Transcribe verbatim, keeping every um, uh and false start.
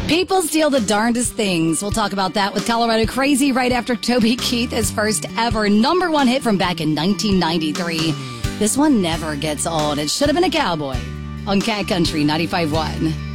People steal the darndest things. We'll talk about that with Colorado Crazy right after Toby Keith, his first ever number one hit from back in nineteen ninety-three. This one never gets old. It should have been a cowboy on Cat Country ninety-five point one.